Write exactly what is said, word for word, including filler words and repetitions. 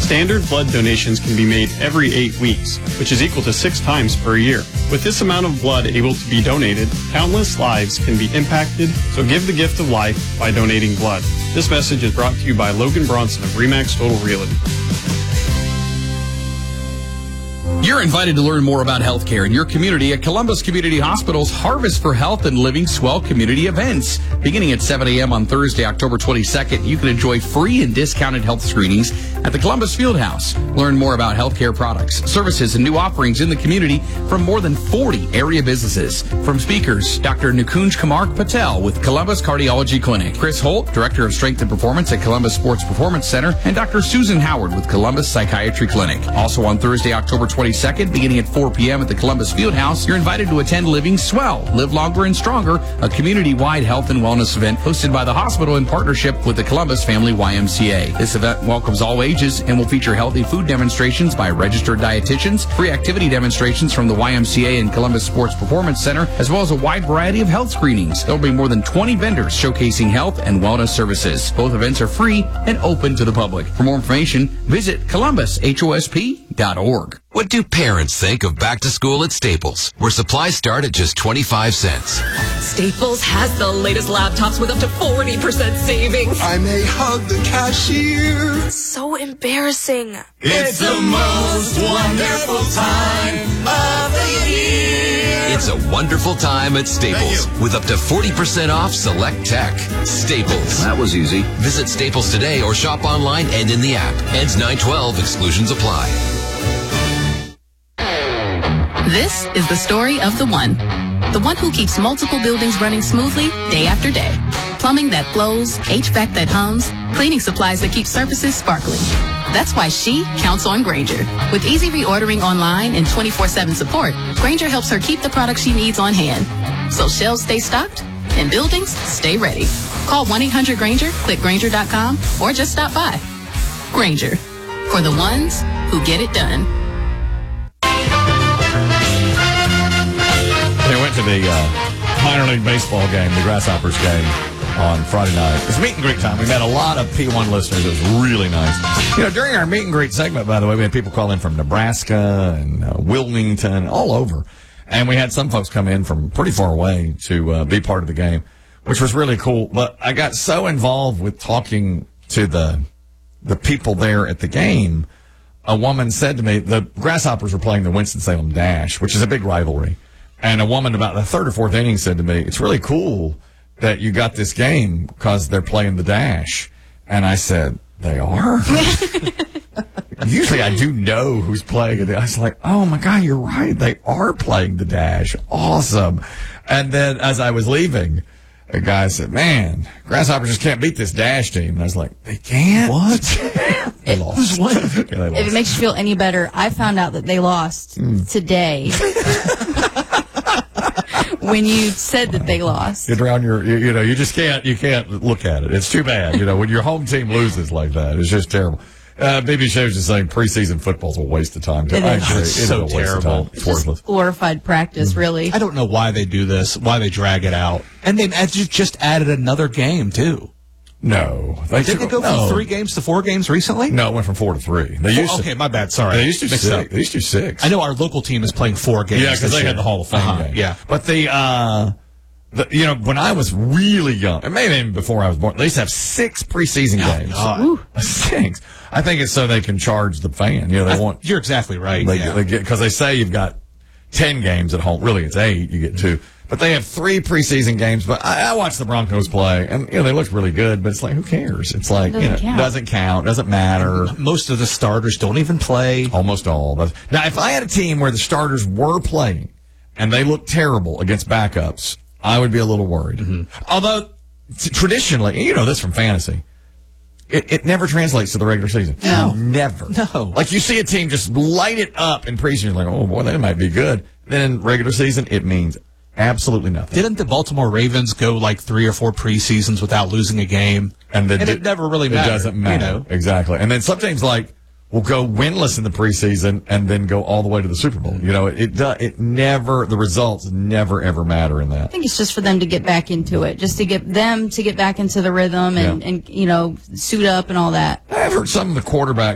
Standard blood donations can be made every eight weeks, which is equal to six times per year. With this amount of blood able to be donated, countless lives can be impacted, so give the gift of life by donating blood. This message is brought to you by Logan Bronson of Remax Total Realty. You're invited to learn more about healthcare in your community at Columbus Community Hospital's Harvest for Health and Living Swell community events. Beginning at seven a.m. on Thursday, October twenty-second, you can enjoy free and discounted health screenings at the Columbus Fieldhouse. Learn more about healthcare products, services, and new offerings in the community from more than forty area businesses. From speakers, Doctor Nukunj Kumar Patel with Columbus Cardiology Clinic, Chris Holt, Director of Strength and Performance at Columbus Sports Performance Center, and Doctor Susan Howard with Columbus Psychiatry Clinic. Also on Thursday, October twenty-second, beginning at four p.m. at the Columbus Fieldhouse, you're invited to attend Living Swell, Live Longer and Stronger, a community-wide health and wellness event hosted by the hospital in partnership with the Columbus Family Y M C A. This event welcomes all ages and will feature healthy food demonstrations by registered dietitians, free activity demonstrations from the Y M C A and Columbus Sports Performance Center, as well as a wide variety of health screenings. There will be more than twenty vendors showcasing health and wellness services. Both events are free and open to the public. For more information, visit columbus h o s p dot org. What do parents think of back to school at Staples, where supplies start at just twenty-five cents? Staples has the latest laptops with up to forty percent savings. I may hug the cashier. So embarrassing. It's the most wonderful time of the year. It's a wonderful time at Staples with up to forty percent off select tech. Staples. That was easy. Visit Staples today or shop online and in the app. Ends nine twelve. Exclusions apply. This is the story of the one. The one who keeps multiple buildings running smoothly day after day. Plumbing that flows, H V A C that hums, cleaning supplies that keep surfaces sparkling. That's why she counts on Grainger. With easy reordering online and twenty-four seven support, Grainger helps her keep the products she needs on hand. So shelves stay stocked and buildings stay ready. Call one eight hundred Grainger, click Grainger dot com, or just stop by. Grainger, for the ones who get it done. They went to the uh, minor league baseball game, the Grasshoppers game, on Friday night. It's meet and greet time. We met a lot of P one listeners. It was really nice. You know, during our meet and greet segment, by the way, we had people call in from Nebraska and uh, Wilmington, all over. And we had some folks come in from pretty far away to uh, be part of the game, which was really cool. But I got so involved with talking to the the people there at the game. A woman said to me, the Grasshoppers were playing the Winston-Salem Dash, which is a big rivalry. And a woman about the third or fourth inning said to me, it's really cool that you got this game because they're playing the Dash. And I said, they are? Usually I do know who's playing it. I was like, oh my God, you're right. They are playing the Dash. Awesome. And then as I was leaving, a guy said, man, Grasshoppers just can't beat this Dash team. And I was like, they can't? What? They lost. What? Yeah, they lost. If it makes you feel any better, I found out that they lost mm. today. When you said that they lost. You drown your, you, you know, you just can't, you can't look at it. It's too bad. You know, when your home team loses like that, it's just terrible. Uh, B B Shows is saying preseason football's a waste of time. It I is. agree. It's It so is a waste of terrible. time. It's, It's worthless. just glorified practice, Mm-hmm. really. I don't know why they do this, why they drag it out. And they just added another game, too. No. They Didn't it go no. from three games to four games recently? No, it went from four to three. They used Four, to, okay, my bad. Sorry. They used to Mixed six. up. They used to six. I know our local team is playing four games. Yeah, because this they year. had the Hall of Fame Uh-huh, game. Yeah. But the, uh, the, you know, when I was really young, and maybe even before I was born, they used to have six preseason Oh, games. God. Six. I think it's so they can charge the fan. You know, they I, want. You're exactly right. They, yeah. they get, because they say you've got ten games at home. Really, it's eight. You get two. But they have three preseason games. But I, I watched the Broncos play, and you know they look really good. But it's like, who cares? It's like, Doesn't you know, count. doesn't count, doesn't matter. Most of the starters don't even play. Almost all. But now, if I had a team where the starters were playing and they looked terrible against backups, I would be a little worried. Mm-hmm. Although t- traditionally, and you know this from fantasy, it, it never translates to the regular season. No. Never. No. Like you see a team just light it up in preseason, you're like, oh boy, they might be good. Then in regular season, it means absolutely nothing. Didn't the Baltimore Ravens go like three or four preseasons without losing a game? And, then And di- it never really It mattered, doesn't matter. you know? Exactly. And then some teams like will go winless in the preseason and then go all the way to the Super Bowl. You know, it it, do, it never, the results never, ever matter in I that. think it's just for them to get back into it, just to get them to get back into the rhythm and, Yeah. and you know, suit up and all that. I've heard some of the quarterbacks